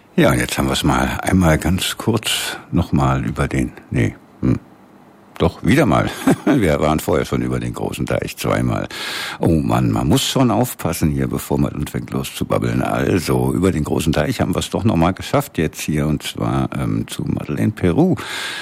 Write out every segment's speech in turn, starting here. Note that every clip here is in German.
Ja, jetzt haben wir es mal einmal ganz kurz nochmal über den, doch, wieder mal. Wir waren vorher schon über den großen Teich zweimal. Oh Mann, man muss schon aufpassen hier, bevor man anfängt loszubabbeln. Also, über den großen Teich haben wir es doch nochmal geschafft jetzt hier, und zwar zu Madeleine Peyroux.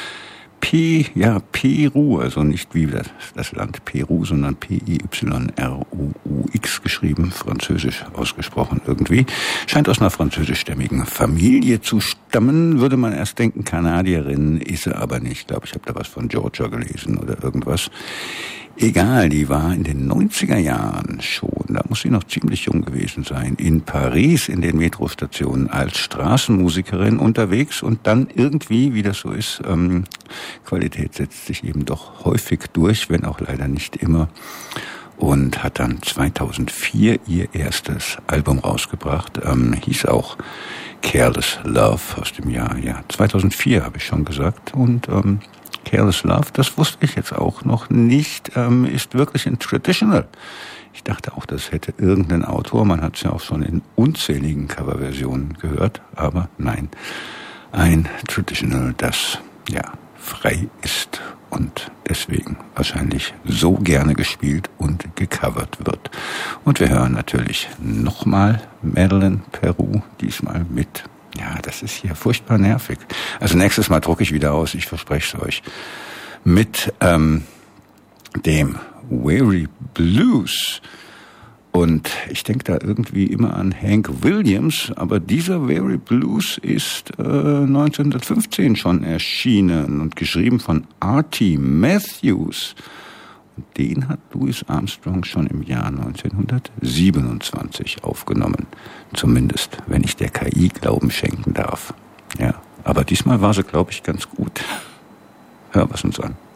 Peru, also nicht wie das Land Peru, sondern Peyrous geschrieben, französisch ausgesprochen irgendwie. Scheint aus einer französischstämmigen Familie zu stammen, würde man erst denken, Kanadierin, ist sie aber nicht. Ich glaube, ich habe da was von Georgia gelesen oder irgendwas. Egal, die war in den 90er Jahren schon, da muss sie noch ziemlich jung gewesen sein, in Paris in den Metrostationen als Straßenmusikerin unterwegs, und dann irgendwie, wie das so ist, Qualität setzt sich eben doch häufig durch, wenn auch leider nicht immer, und hat dann 2004 ihr erstes Album rausgebracht, hieß auch Careless Love aus dem Jahr 2004, habe ich schon gesagt, und Careless Love, das wusste ich jetzt auch noch nicht, ist wirklich ein Traditional. Ich dachte auch, das hätte irgendein Autor, man hat es ja auch schon in unzähligen Coverversionen gehört, aber nein, ein Traditional, das frei ist und deswegen wahrscheinlich so gerne gespielt und gecovert wird. Und wir hören natürlich nochmal Madeleine Peyroux, diesmal mit. Ja, das ist hier furchtbar nervig. Also nächstes Mal drucke ich wieder aus, ich verspreche es euch. Mit dem Weary Blues. Und ich denke da irgendwie immer an Hank Williams, aber dieser Weary Blues ist 1915 schon erschienen und geschrieben von Artie Matthews. Und den hat Louis Armstrong schon im Jahr 1927 aufgenommen. Zumindest, wenn ich der KI Glauben schenken darf. Ja, aber diesmal war sie, glaube ich, ganz gut. Hör was uns an.